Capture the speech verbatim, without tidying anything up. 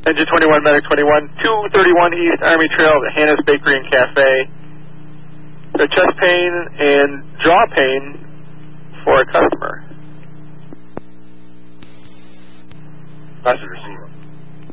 Engine twenty-one, Medic twenty-one, two thirty-one East Army Trail at Hannah's Bakery and Cafe. The chest pain and jaw pain for a customer. Message received.